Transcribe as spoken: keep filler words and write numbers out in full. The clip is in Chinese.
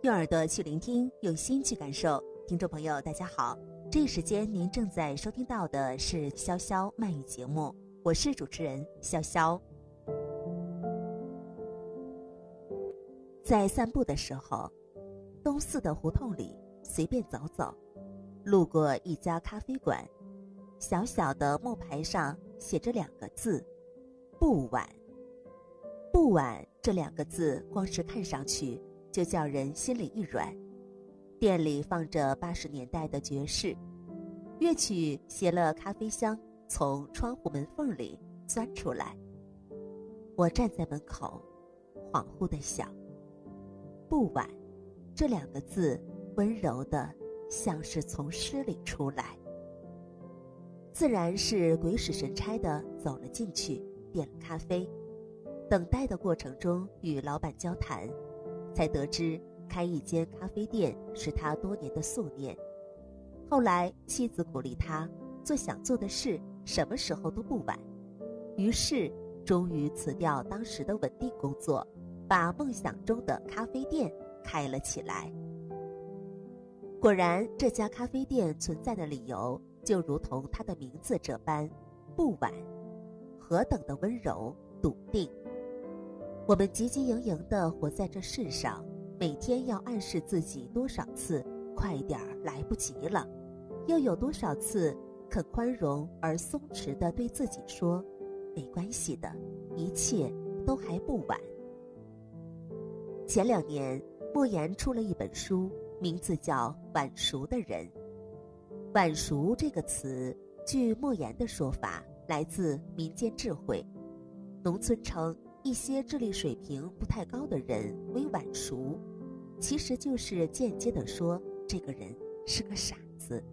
用耳朵去聆听，用心去感受。听众朋友大家好，这一时间您正在收听到的是潇潇慢语节目，我是主持人潇潇。在散步的时候，东四的胡同里随便走走，路过一家咖啡馆，小小的木牌上写着两个字：不晚。不晚这两个字光是看上去就叫人心里一软。店里放着八十年代的爵士乐曲，携了咖啡香从窗户门缝里钻出来。我站在门口，恍惚地想，不晚这两个字温柔的像是从诗里出来。自然是鬼使神差的走了进去，点了咖啡。等待的过程中与老板交谈，才得知开一间咖啡店是他多年的夙念。后来妻子鼓励他做想做的事，什么时候都不晚，于是终于辞掉当时的稳定工作，把梦想中的咖啡店开了起来。果然，这家咖啡店存在的理由就如同它的名字这般，不晚，何等的温柔笃定。我们汲汲营营地活在这世上，每天要暗示自己多少次快点儿来不及了，又有多少次肯宽容而松弛地对自己说没关系的，一切都还不晚。前两年莫言出了一本书，名字叫《晚熟的人》。晚熟这个词，据莫言的说法，来自民间智慧。农村称一些智力水平不太高的人为晚熟，其实就是间接地说这个人是个傻子。